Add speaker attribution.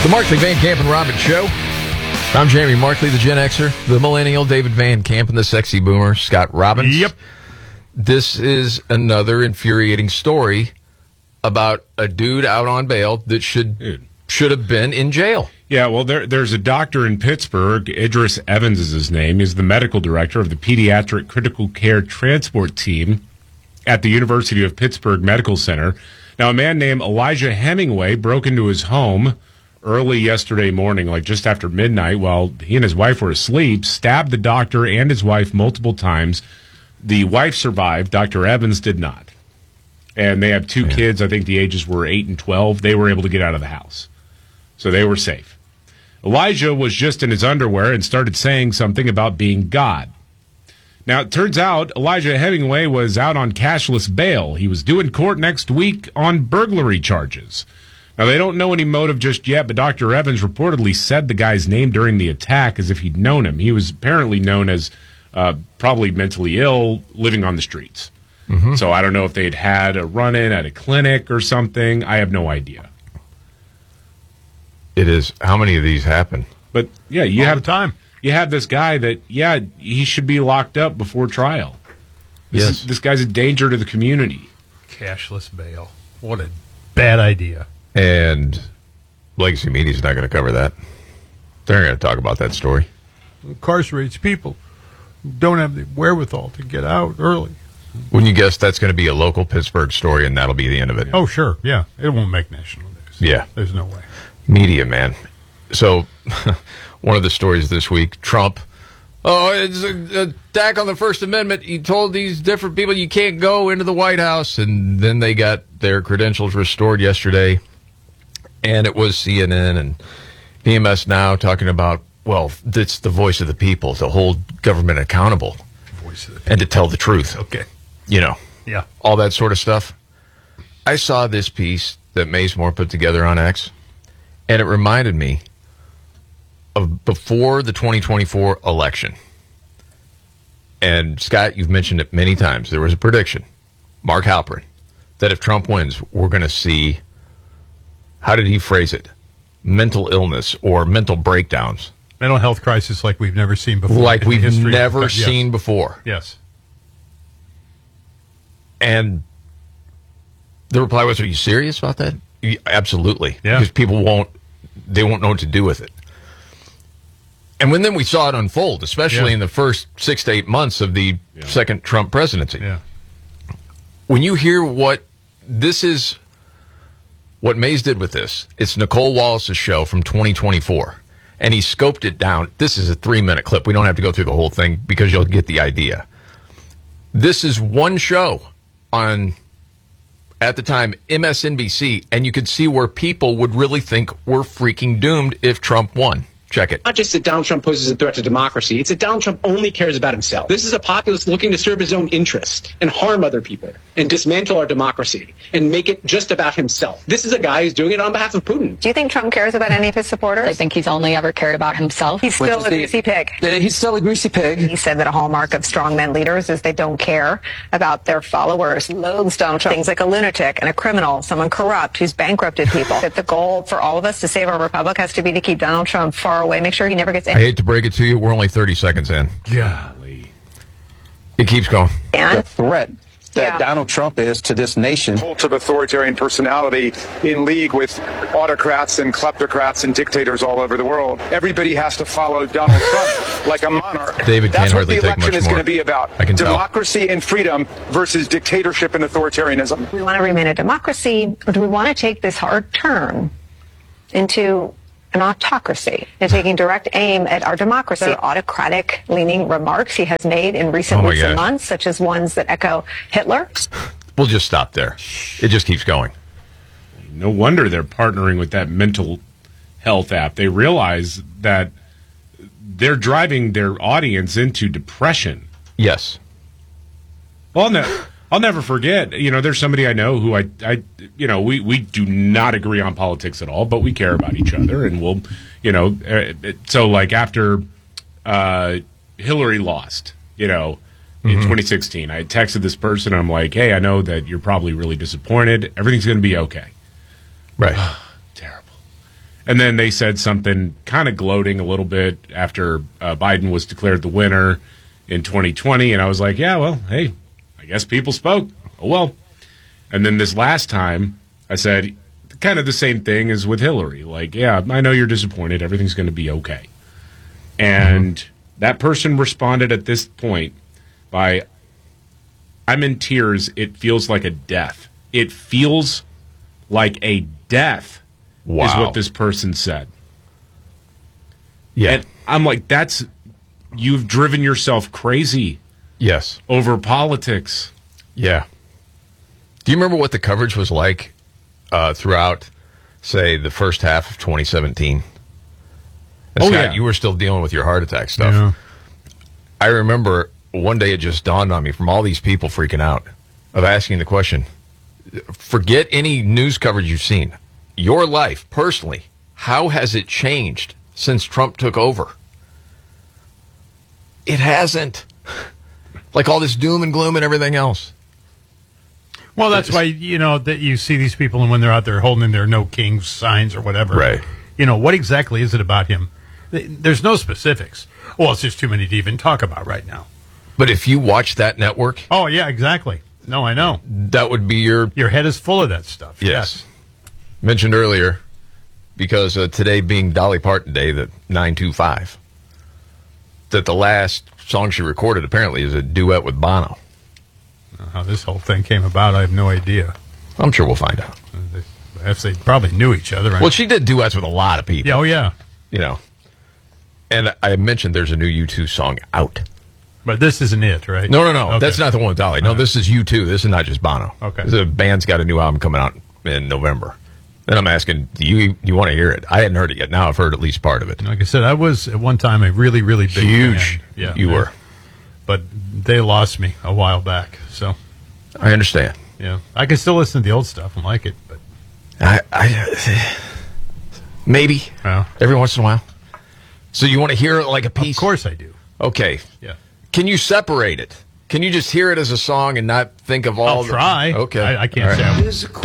Speaker 1: The Markley, Van Camp, and Robbins Show. I'm Jamie Markley, the Gen Xer, the Millennial, David Van Camp, and the Sexy Boomer, Scott Robbins.
Speaker 2: Yep.
Speaker 1: This is another infuriating story about a dude out on bail that should have been in jail.
Speaker 2: Yeah, well, there's a doctor in Pittsburgh, Idris Evans is his name. He's the medical director of the Pediatric Critical Care Transport Team at the University of Pittsburgh Medical Center. Now, a man named Elijah Hemingway broke into his home early yesterday morning, like just after midnight, while he and his wife were asleep, stabbed the doctor and his wife multiple times. The wife survived. Dr. Evans did not. And they have two kids. I think the ages were 8 and 12. They were able to get out of the house. So they were safe. Elijah was just in his underwear and started saying something about being God. Now, it turns out Elijah Hemingway was out on cashless bail. He was due in court next week on burglary charges. Now, they don't know any motive just yet, but Dr. Evans reportedly said the guy's name during the attack as if he'd known him. He was apparently known as probably mentally ill, living on the streets. Mm-hmm. So I don't know if they'd had a run-in at a clinic or something. I have no idea.
Speaker 1: It is. How many of these happen?
Speaker 2: But, yeah, you
Speaker 3: All
Speaker 2: have
Speaker 3: the time.
Speaker 2: You have this guy that, yeah, he should be locked up before trial. This guy's a danger to the community.
Speaker 3: Cashless bail. What a bad idea.
Speaker 1: And Legacy Media's not going to cover that. They're not going to talk about that story.
Speaker 3: Incarcerates people who don't have the wherewithal to get out early.
Speaker 1: Wouldn't you guess that's going to be a local Pittsburgh story and that'll be the end of it?
Speaker 3: Oh, sure. Yeah. It won't make national news.
Speaker 1: Yeah.
Speaker 3: There's no way.
Speaker 1: Media, man. So, one of the stories this week, Trump, it's an attack on the First Amendment. He told these different people you can't go into the White House, and then they got their credentials restored yesterday. And it was CNN and PMS Now talking about, well, it's the voice of the people to hold government accountable
Speaker 3: Voice of the people.
Speaker 1: and to tell the truth.
Speaker 3: Okay.
Speaker 1: You know,
Speaker 3: Yeah.
Speaker 1: all that sort of stuff. I saw this piece that Mazemore put together on X, and it reminded me of before the 2024 election. And, Scott, you've mentioned it many times. There was a prediction, Mark Halperin, that if Trump wins, we're going to see, how did he phrase it? Mental illness or mental breakdowns.
Speaker 3: Mental health crisis like we've never seen before.
Speaker 1: Like
Speaker 3: in the
Speaker 1: we've
Speaker 3: history of-
Speaker 1: never
Speaker 3: Yes.
Speaker 1: seen before.
Speaker 3: Yes.
Speaker 1: And the reply was, are you serious about that? Absolutely.
Speaker 3: Yeah.
Speaker 1: Because people won't know what to do with it. And then we saw it unfold, especially in the first 6 to 8 months of the second Trump presidency.
Speaker 3: Yeah.
Speaker 1: When you hear what Mays did with this, it's Nicole Wallace's show from 2024. And he scoped it down. This is a 3-minute clip. We don't have to go through the whole thing because you'll get the idea. This is one show on, at the time, MSNBC, and you could see where people would really think we're freaking doomed if Trump won. Check it.
Speaker 4: Not just that Donald Trump poses a threat to democracy, it's that Donald Trump only cares about himself. This is a populist looking to serve his own interest and harm other people and dismantle our democracy and make it just about himself. This is a guy who's doing it on behalf of Putin.
Speaker 5: Do you think Trump cares about any of his supporters?
Speaker 6: I think he's only ever cared about himself.
Speaker 5: He's still a greasy pig.
Speaker 7: He's still a greasy pig.
Speaker 5: He said that a hallmark of strongmen leaders is they don't care about their followers. Loathes Donald Trump. Things like a lunatic and a criminal, someone corrupt who's bankrupted people. That the goal for all of us to save our republic has to be to keep Donald Trump far away, make sure he never gets
Speaker 1: I hate to break it to you, we're only 30 seconds in.
Speaker 2: Golly.
Speaker 1: It keeps going.
Speaker 7: The
Speaker 5: And
Speaker 7: threat that Donald Trump is to this nation.
Speaker 8: Cult of authoritarian personality in league with autocrats and kleptocrats and dictators all over the world. Everybody has to follow Donald Trump like a monarch.
Speaker 1: David can't
Speaker 8: That's what
Speaker 1: hardly
Speaker 8: the
Speaker 1: take
Speaker 8: election
Speaker 1: much
Speaker 8: is
Speaker 1: more.
Speaker 8: going to be about.
Speaker 1: I can tell.
Speaker 8: Democracy and freedom versus dictatorship and authoritarianism.
Speaker 5: we want to remain a democracy, or do we want to take this hard turn into an autocracy and taking direct aim at our democracy? There are autocratic-leaning remarks he has made in recent weeks and months, such as ones that echo Hitler.
Speaker 1: We'll just stop there. It just keeps going.
Speaker 2: No wonder they're partnering with that mental health app. They realize that they're driving their audience into depression.
Speaker 1: Yes.
Speaker 2: Well, no, I'll never forget. You know, there's somebody I know who we do not agree on politics at all, but we care about each other, and we'll, so like after Hillary lost, in 2016, I texted this person. I'm like, hey, I know that you're probably really disappointed. Everything's going to be okay.
Speaker 1: Right.
Speaker 2: Terrible. And then they said something kind of gloating a little bit after Biden was declared the winner in 2020. And I was like, yeah, well, hey, I guess people spoke. Oh, well. And then this last time, I said kind of the same thing as with Hillary. Like, yeah, I know you're disappointed. Everything's going to be okay. And that person responded at this point by, I'm in tears. It feels like a death. It feels like a death is what this person said.
Speaker 1: Yeah.
Speaker 2: And I'm like, you've driven yourself crazy.
Speaker 1: Yes.
Speaker 2: Over politics.
Speaker 1: Yeah. Do you remember what the coverage was like throughout, say, the first half of 2017? And Scott,
Speaker 2: yeah.
Speaker 1: You were still dealing with your heart attack stuff.
Speaker 3: Yeah.
Speaker 1: I remember one day it just dawned on me from all these people freaking out of asking the question, forget any news coverage you've seen. Your life, personally, how has it changed since Trump took over? It hasn't. Like all this doom and gloom and everything else.
Speaker 3: Well, that's why, that you see these people, and when they're out there holding their No Kings signs or whatever.
Speaker 1: Right.
Speaker 3: What exactly is it about him? There's no specifics. Well, it's just too many to even talk about right now.
Speaker 1: But if you watch that network...
Speaker 3: Oh, yeah, exactly. No, I know.
Speaker 1: That would be your
Speaker 3: head is full of that stuff.
Speaker 1: Yes. Mentioned earlier, because today being Dolly Parton Day, the 925, that the last song she recorded apparently is a duet with Bono.
Speaker 3: How this whole thing came about, I have no idea.
Speaker 1: I'm sure we'll find out.
Speaker 3: They probably knew each other.
Speaker 1: Well, she did duets with a lot of people.
Speaker 3: Yeah, oh, yeah.
Speaker 1: And I mentioned there's a new U2 song out.
Speaker 3: But this isn't it, right?
Speaker 1: No.
Speaker 3: Okay.
Speaker 1: That's not the one with Dolly. No, this is U2. This is not just Bono.
Speaker 3: Okay.
Speaker 1: The band's got a new album coming out in November. And I'm asking, do you want to hear it? I hadn't heard it yet. Now I've heard at least part of it.
Speaker 3: Like I said, I was at one time a really, really big
Speaker 1: Huge.
Speaker 3: fan. Yeah,
Speaker 1: you were.
Speaker 3: But they lost me a while back, so.
Speaker 1: I understand.
Speaker 3: Yeah. I can still listen to the old stuff and like it, but.
Speaker 1: I maybe.
Speaker 3: Well.
Speaker 1: Every once in a while. So you want to hear it like a piece?
Speaker 3: Of course I do.
Speaker 1: Okay.
Speaker 3: Yeah.
Speaker 1: Can you separate it? Can you just hear it as a song and not think of all
Speaker 3: I'll try.
Speaker 1: Okay.
Speaker 3: I can't say I